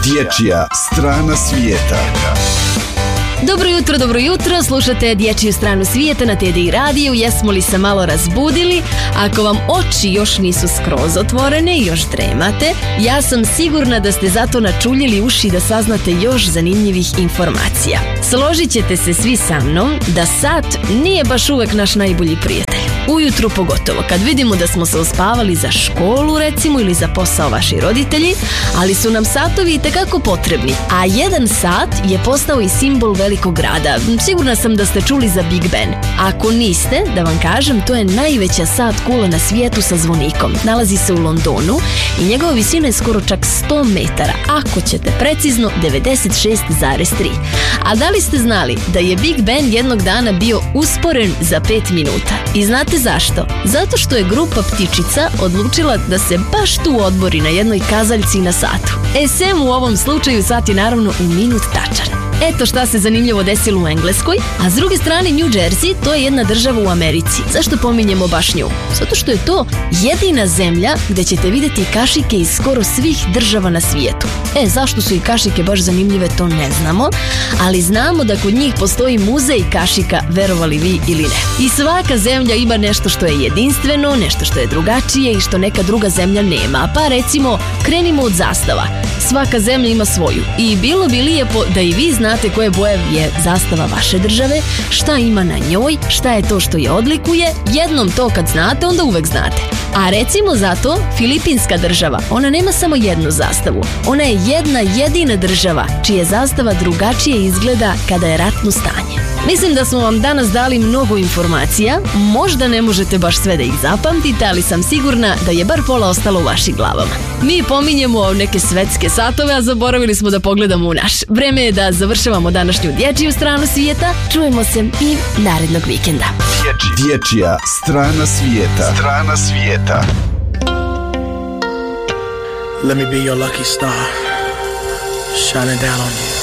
Dječja strana svijeta. Dobro jutro, slušate Dječju stranu svijeta na TDI radiju. Jesmo li se malo razbudili? Ako vam oči još nisu skroz otvorene i još dremate, ja sam sigurna da ste zato načuljili uši da saznate još zanimljivih informacija. Složit ćete se svi sa mnom da sat nije baš uvek naš najbolji prijatelj. Ujutru pogotovo, kad vidimo da smo se uspavali za školu recimo ili za posao vaši roditelji, ali su nam satovi itekako potrebni, a jedan sat je postao i simbol velikog grada. Sigurna sam da ste čuli za Big Ben. Ako niste, da vam kažem, to je najveća sat kula na svijetu sa zvonikom. Nalazi se u Londonu i njegova visina je skoro čak 100 metara, ako ćete precizno 96,3. A da li ste znali da je Big Ben jednog dana bio usporen za 5 minuta? I znate zašto? Zato što je grupa ptičica odlučila da se baš tu odmori na jednoj kazaljci na satu. Sem u ovom slučaju sat je naravno u minut tačan. Eto šta se zanimljivo desilo u Engleskoj, a s druge strane New Jersey, to je jedna država u Americi. Zašto pominjemo baš nju? Zato što je to jedina zemlja gdje ćete vidjeti kašike iz skoro svih država na svijetu. Zašto su i kašike baš zanimljive, to ne znamo, ali znamo da kod njih postoji muzej kašika, verovali vi ili ne. I svaka zemlja ima nešto što je jedinstveno, nešto što je drugačije i što neka druga zemlja nema. Pa recimo, krenimo od zastava. Svaka zemlja ima svoju i bilo bi lijepo da i vi znate koje boje je zastava vaše države, šta ima na njoj, šta je to što je odlikuje. Jednom to kad znate, onda uvek znate. A recimo zato Filipinska država, ona nema samo jednu zastavu. Ona je jedna jedina država čija zastava drugačije izgleda kada je ratno stanje. Mislim da smo vam danas dali mnogo informacija, možda ne možete baš sve da ih zapamtite, ali sam sigurna da je bar pola ostalo u vašim glavama. Mi pominjemo neke svetske satove, a zaboravili smo da pogledamo u naš. Vreme je da završavamo današnju dječju stranu svijeta. Čujemo se i narednog vikenda. Dječja strana svijeta. Strana svijeta. Let me be your lucky star, shining down on you.